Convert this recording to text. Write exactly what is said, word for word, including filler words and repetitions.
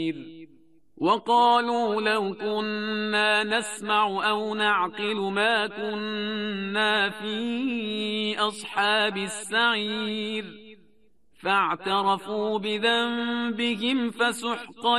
وقالوا لو كنا نسمع أو نعقل ما كنا في أصحاب السعير فاعترفوا بذنبهم فسحقا